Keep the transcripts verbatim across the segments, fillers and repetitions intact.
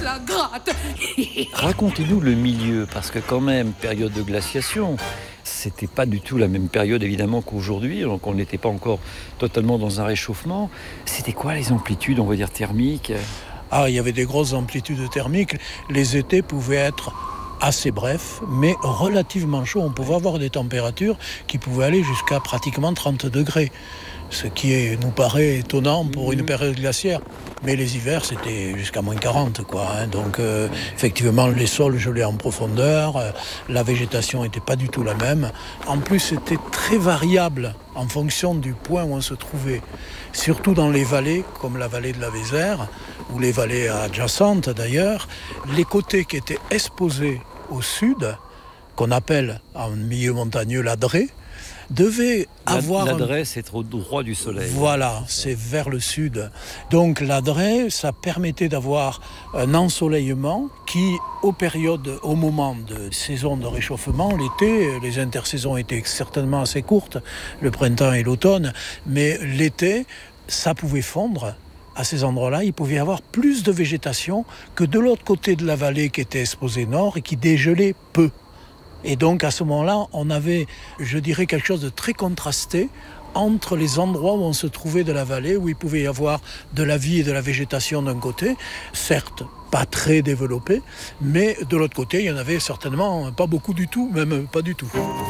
la gratte. Racontez-nous le milieu, parce que quand même, période de glaciation, c'était pas du tout la même période évidemment qu'aujourd'hui, donc on n'était pas encore totalement dans un réchauffement. C'était quoi les amplitudes, on va dire, thermiques ? Ah, il y avait des grosses amplitudes thermiques. Les étés pouvaient être assez brefs, mais relativement chauds. On pouvait avoir des températures qui pouvaient aller jusqu'à pratiquement trente degrés. Ce qui est, nous paraît étonnant pour une période glaciaire. Mais les hivers, c'était jusqu'à moins quarante, quoi. Hein. Donc, euh, effectivement, les sols gelaient en profondeur, euh, la végétation n'était pas du tout la même. En plus, c'était très variable en fonction du point où on se trouvait. Surtout dans les vallées, comme la vallée de la Vézère, ou les vallées adjacentes d'ailleurs, les côtés qui étaient exposés au sud, qu'on appelle en milieu montagneux l'Adré, devait avoir... L'Adré, c'est au droit du soleil. Voilà, c'est vers le sud. Donc l'Adré, ça permettait d'avoir un ensoleillement qui, aux périodes, au moment de saison de réchauffement, l'été, les intersaisons étaient certainement assez courtes, le printemps et l'automne, mais l'été, ça pouvait fondre. À ces endroits-là, il pouvait y avoir plus de végétation que de l'autre côté de la vallée qui était exposée nord et qui dégelait peu. Et donc à ce moment-là, on avait, je dirais, quelque chose de très contrasté entre les endroits où on se trouvait de la vallée, où il pouvait y avoir de la vie et de la végétation d'un côté, certes pas très développée, mais de l'autre côté, il y en avait certainement pas beaucoup du tout, même pas du tout.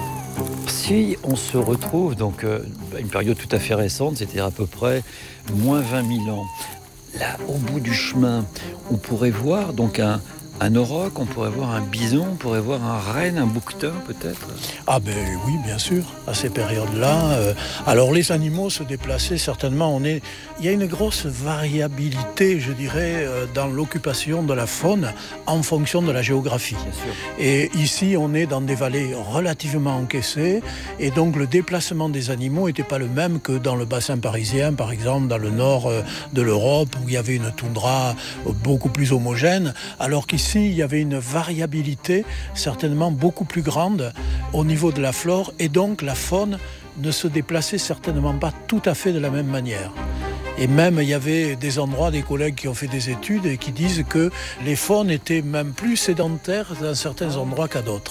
Si on se retrouve, donc euh, une période tout à fait récente, c'est-à-dire à peu près moins vingt mille ans, là, au bout du chemin, on pourrait voir donc un... Un auroch, on pourrait voir un bison, on pourrait voir un renne, un bouquetin peut-être ? Ah ben oui, bien sûr, à ces périodes-là. Euh, alors les animaux se déplaçaient certainement. On est, il y a une grosse variabilité, je dirais, euh, dans l'occupation de la faune en fonction de la géographie. Bien sûr. Et ici, on est dans des vallées relativement encaissées, et donc le déplacement des animaux n'était pas le même que dans le bassin parisien, par exemple, dans le nord euh, de l'Europe, où il y avait une toundra euh, beaucoup plus homogène, alors qu'ici, Ici, il y avait une variabilité certainement beaucoup plus grande au niveau de la flore et donc la faune ne se déplaçait certainement pas tout à fait de la même manière. Et même, il y avait des endroits, des collègues qui ont fait des études et qui disent que les faunes étaient même plus sédentaires dans certains endroits qu'à d'autres.